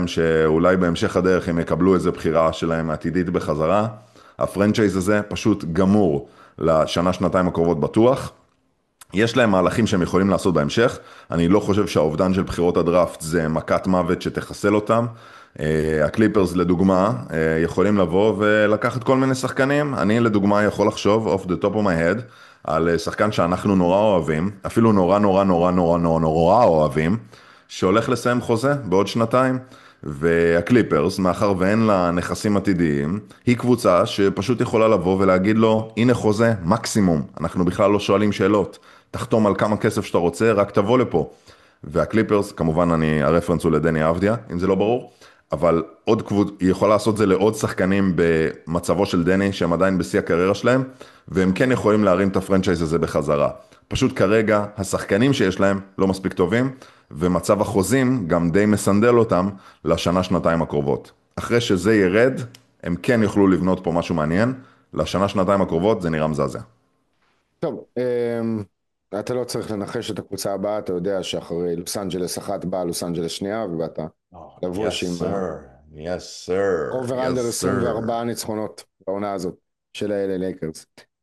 שאולי בהמשך הדרך הם יקבלו איזה בחירה שלהם עתידית בחזרה. הפרנצ'ייז הזה פשוט גמור לשנה, שנתיים הקרובות בטוח. יש להם מהלכים שהם יכולים לעשות בהמשך. אני לא חושב שהאובדן של בחירות הדראפט זה מכת מוות שתחסל אותם. הקליפרס לדוגמה יכולים לבוא ולקחת כל מיני שחקנים. אני לדוגמה יכול לחשוב off the top of my head על שחקן שאנחנו נורא אוהבים, אפילו נורא נורא נורא נורא נורא נורא אוהבים, שהולך לסיים חוזה בעוד שנתיים. והקליפרס, מאחר ואין לה נכסים עתידיים, היא קבוצה שפשוט יכולה לבוא ולהגיד לו, הנה חוזה, מקסימום, אנחנו בכלל לא שואלים שאלות, תחתום על כמה כסף שאתה רוצה, רק תבוא לפה. והקליפרס, כמובן הרפרנס הוא לדני אבדיה, אם זה לא ברור, אבל היא יכולה לעשות זה לעוד שחקנים במצבו של דני, שהם עדיין בשיא הקריירה שלהם, והם כן יכולים להרים את הפרנצ'ייז הזה בחזרה. פשוט כרגע, השחקנים שיש להם לא מספיק טובים, ומצב החוזים גם די מסנדל אותם לשנה, שנתיים הקרובות. אחרי שזה ירד, הם כן יוכלו לבנות פה משהו מעניין, לשנה, שנתיים הקרובות זה נראה מזעזע. טוב, אתה לא צריך לנחש את הקבוצה הבאה, אתה יודע שאחרי לוס אנג'לס אחת באה לוס אנג'לס שנייה, ובאת לבוש עם Yes, sir. Yes, sir. אובר אנדר Yes, sir. 24 ניצחונות בעונה הזאת של ה-LA לייקרס.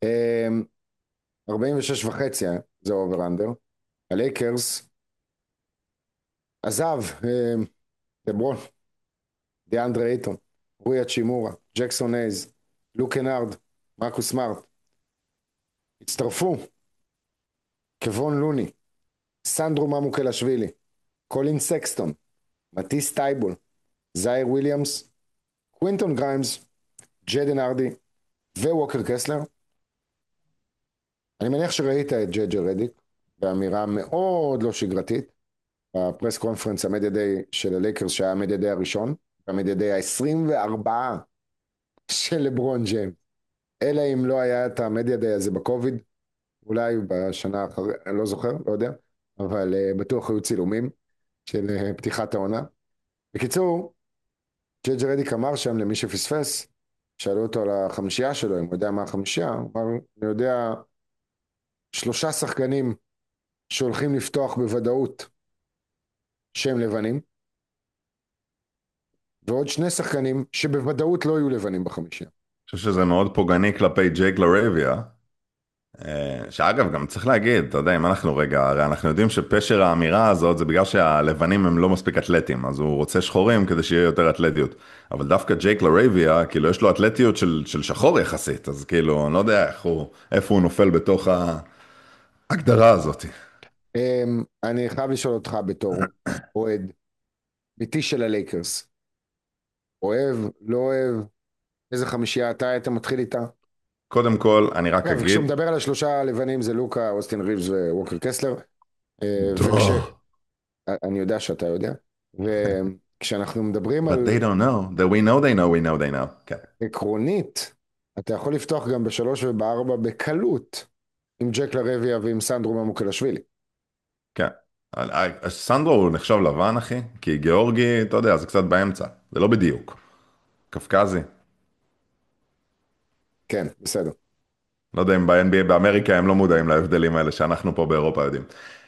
46 וחצי זה אובר אנדר. הלייקרס עזב לברון, דיאנדרה אייטון, רוי צ'ימורה, ג'קסון הייז, לוק קנארד, מרקוס סמארט. הצטרפו קוון לוני, סנדרו ממוקלשווילי, קולין סקסטון, מטיס טייבול, זייר וויליאמס, קווינטון גריימס, ג'דן ארדי וווקר קסלר. אני מניח שראית את ג'ג'ה רדיק באמירה מאוד לא שגרתית בפרס קונפרנס המדיה דיי של הלייקרס, שהיה המדיה דיי הראשון, המדיה דיי ה-24 של לברון ג'יימס. אלא אם לא היה את המדיה דיי הזה בקוביד, אולי בשנה אחרי, אני לא זוכר, לא יודע, אבל בטוח היו צילומים של פתיחת העונה. בקיצור, ג'ג'ה רדיק אמר שם למי שפספס, שאלו אותו על החמישייה שלו, אם הוא יודע מה החמישייה, הוא אמר, אני יודע 3 שחקנים שהולכים לפתוח בוודאות שהם לבנים, ועוד 2 שחקנים שבוודאות לא יהיו לבנים בחמישייה. אני חושב שזה מאוד פוגעני כלפי ג'ייק לרייביה, שאגב גם צריך להגיד, אתה יודע, אם אנחנו רגע, הרי אנחנו יודעים שפשר האמירה הזאת זה בגלל שהלבנים הם לא מספיק אתלטים, אז הוא רוצה שחורים כדי שיהיה יותר אתלטיות, אבל דווקא ג'ייק לרייביה, כאילו יש לו אתלטיות של שחור יחסית, אז כאילו, אני לא יודע איפה הוא נופל בתוך ההגדרה הזאת. אני חייב לשאול אותך בתור אוהד ביתי של הלייקרס, אוהב, לא אוהב, איזה חמישייה אתה היית מתחיל איתה? קודם כל, אני רק אגב, אגיד, כשהוא מדבר על ה3 הלבנים זה לוקה, אוסטין ריבס וווקר קסלר, דו. אני יודע שאתה יודע, וכשאנחנו מדברים But על they don't know, that we know they know, we know they know. כן. עקרונית, אתה יכול לפתוח גם ב3 וב4 בקלות, עם ג'ק לרביה ועם סנדרו ממוקלשווילי. כן. סנדרו הוא נחשב לבן, אחי, כי גיאורגי, אתה יודע, זה קצת באמצע. זה לא בדיוק. קפקזי. כן, בסדר. לא יודע אם ב-NBA באמריקה הם לא מודעים להבדלים האלה שאנחנו פה באירופה יודעים.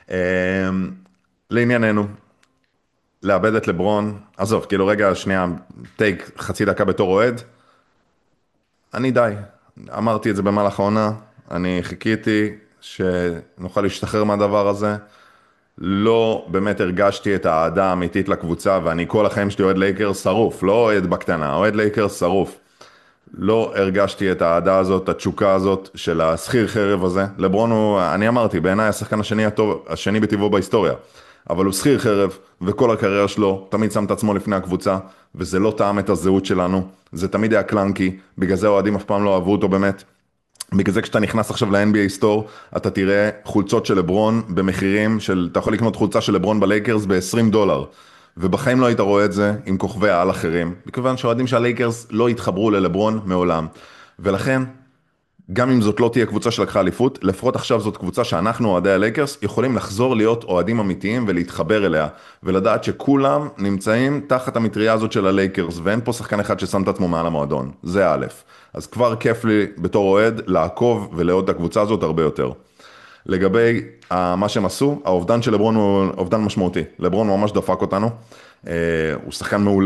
לענייננו, לאבד את לברון, עזוב, כאילו רגע, שנייה, טייק חצי דקה בתור אוהד, אני די. אמרתי את זה במהלך העונה, אני חיכיתי שנוכל להשתחרר מהדבר הזה. לא באמת הרגשתי את האהדה האמיתית לקבוצה, ואני כל החיים שלי אוהד לייקרס שרוף, לא אוהד בקטנה, אוהד לייקרס שרוף. לא הרגשתי את האהדה הזאת, את התשוקה הזאת של השכיר חרב הזה. לברון הוא, אני אמרתי, בעיניי השחקן השני הטוב, השני בטבעו בהיסטוריה. אבל הוא שכיר חרב, וכל הקריירה שלו תמיד שם את עצמו לפני הקבוצה, וזה לא טעם את הזהות שלנו. זה תמיד היה קלנקי, בגלל זה האוהדים אף פעם לא אהבו אותו באמת. בגלל זה כשאתה נכנס עכשיו ל-NBA סטור, אתה תראה חולצות של לברון במחירים של, אתה יכול לקנות חולצה של לברון בלייקרס ב$20, ובחיים לא היית רואה את זה עם כוכבי העל אחרים, מכיוון שהאוהדים של הלייקרס לא התחברו ללברון מעולם, ולכן, גם אם זאת לא תהיה קבוצה שלקחה אליפות, לפחות עכשיו זאת קבוצה שאנחנו, אוהדי הלייקרס, יכולים לחזור להיות אוהדים אמיתיים ולהתחבר אליה, ולדעת שכולם נמצאים תחת המטריה הזאת של הלייקרס, ואין פה שחקן אחד ששם את עצמו מעל המועדון, זה א'. אז כבר כיף לי בתור אוהד לעקוב ולאהוד את הקבוצה הזאת הרבה יותר. לגבי מה שהם עשו, האובדן של לברון הוא אובדן משמעותי. לברון ממש דפק אותנו, הוא שחקן מעולה.